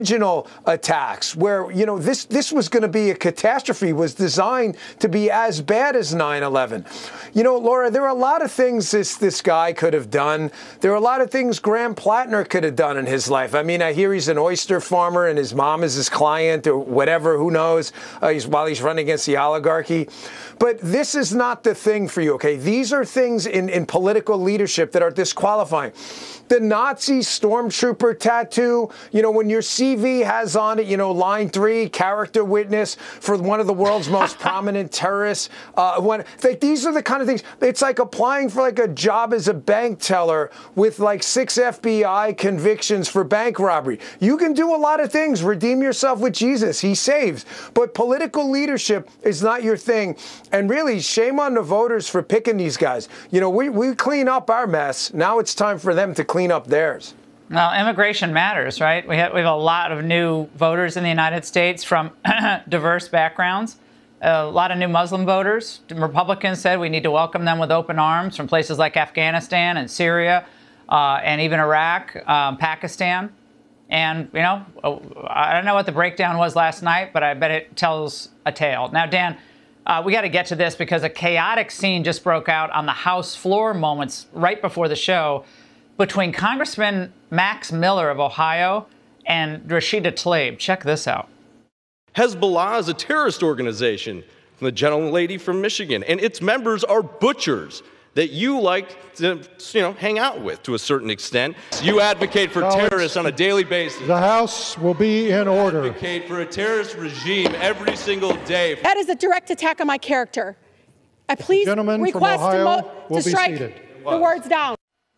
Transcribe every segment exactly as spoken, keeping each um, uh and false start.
original attacks where, you know, this this was going to be a catastrophe, was designed to be as bad as nine eleven. You know, Laura, there are a lot of things this this guy could have done. There are a lot of things Graham Plattner could have done in his life. I mean, I hear he's an oyster farmer and his mom is his client or whatever, who knows, uh, he's, while he's running against the oligarchy. But this is not the thing for you, okay? These are things in, in political leadership that are disqualifying. The Nazi stormtrooper tattoo, you know, when your C V has on it, you know, line three, character witness for one of the world's most prominent terrorists. Uh, when like, these are the kind of things, it's like applying for like a job as a bank teller with like six F B I convictions for bank robbery. You can do a lot of things. Redeem yourself with Jesus. He saves. But political leadership is not your thing. And really, shame on the voters for picking these guys. You know, we, we clean up our mess. Now it's time for them to clean up theirs. Well, immigration matters, right? We have, we have a lot of new voters in the United States from diverse backgrounds, a lot of new Muslim voters. Republicans said we need to welcome them with open arms from places like Afghanistan and Syria uh, and even Iraq, um, Pakistan. And, you know, I don't know what the breakdown was last night, but I bet it tells a tale. Now, Dan, Uh, we got to get to this because a chaotic scene just broke out on the House floor moments right before the show between Congressman Max Miller of Ohio and Rashida Tlaib. Check this out. Hezbollah is a terrorist organization from the gentlelady from Michigan, and its members are butchers that you like to, you know, hang out with to a certain extent. You advocate for Colleagues, terrorists on a daily basis. The House will be in order. You advocate for a terrorist regime every single day. That is a direct attack on my character. I please gentleman request from Ohio to, mo- will to be strike seated. the words down.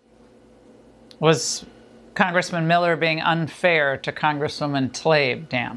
Was Congressman Miller being unfair to Congresswoman Tlaib, Dan?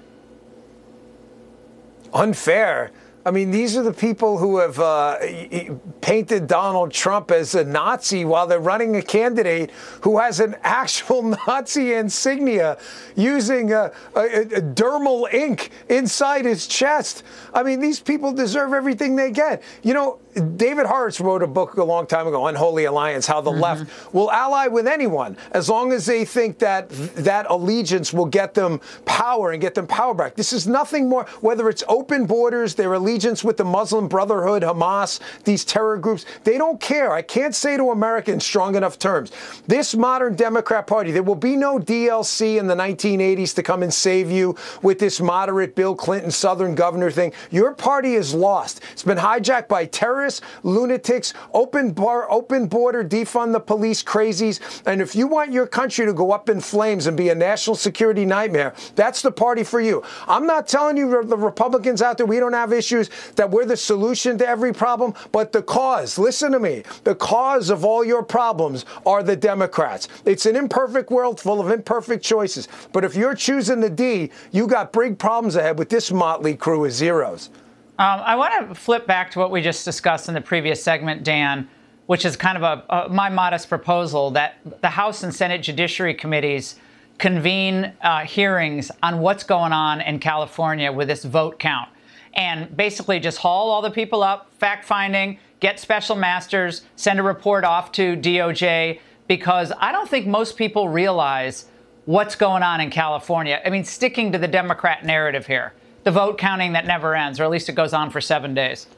Unfair? I mean, these are the people who have uh, painted Donald Trump as a Nazi while they're running a candidate who has an actual Nazi insignia using a, a, a dermal ink inside his chest. I mean, these people deserve everything they get. You know, David Horowitz wrote a book a long time ago, Unholy Alliance, how the mm-hmm. left will ally with anyone as long as they think that that allegiance will get them power and get them power back. This is nothing more, whether it's open borders, their allegiance with the Muslim Brotherhood, Hamas, these terror groups, they don't care. I can't say to Americans strong enough terms. This modern Democrat Party, there will be no D L C in the nineteen eighties to come and save you with this moderate Bill Clinton Southern governor thing. Your party is lost. It's been hijacked by terrorists, lunatics, open bar, open border, defund the police crazies. And if you want your country to go up in flames and be a national security nightmare, that's the party for you. I'm not telling you, the Republicans out there, we don't have issues, that we're the solution to every problem, but the cause, listen to me, the cause of all your problems are the Democrats. It's an imperfect world full of imperfect choices. But if you're choosing the D, you got big problems ahead with this motley crew of zeros. Um, I want to flip back to what we just discussed in the previous segment, Dan, which is kind of a, a my modest proposal that the House and Senate Judiciary Committees convene uh, hearings on what's going on in California with this vote count. And basically just haul all the people up, fact-finding, get special masters, send a report off to D O J, because I don't think most people realize what's going on in California. I mean, sticking to the Democrat narrative here. The vote counting that never ends, or at least it goes on for seven days.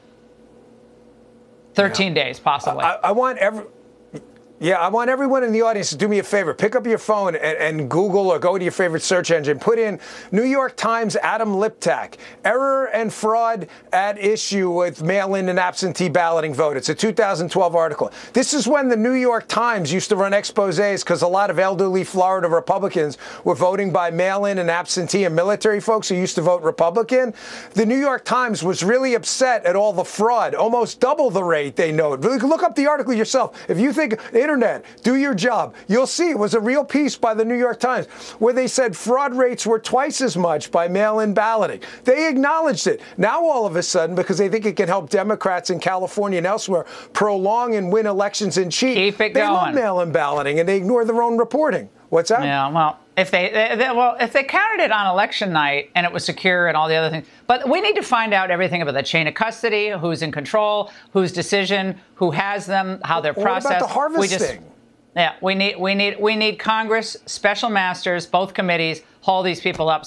thirteen yeah. days, possibly. I, I want every... Yeah, I want everyone in the audience to do me a favor. Pick up your phone and, and Google or go to your favorite search engine. Put in New York Times Adam Liptak. Error and fraud at issue with mail-in and absentee balloting vote. It's a two thousand twelve article. This is when the New York Times used to run exposés because a lot of elderly Florida Republicans were voting by mail-in and absentee, and military folks who used to vote Republican. The New York Times was really upset at all the fraud, almost double the rate they note. Look up the article yourself. If you think internet, do your job. You'll see it was a real piece by the New York Times where they said fraud rates were twice as much by mail-in balloting. They acknowledged it. Now all of a sudden, because they think it can help Democrats in California and elsewhere prolong and win elections and cheat, Keep it they going. love mail-in balloting and they ignore their own reporting. What's that? Yeah, well, if they, they, they well, if they counted it on election night and it was secure and all the other things, but we need to find out everything about the chain of custody, who's in control, whose decision, who has them, how they're What processed. about the harvesting? We just, Yeah, we need we need we need Congress, special masters, both committees, haul these people up.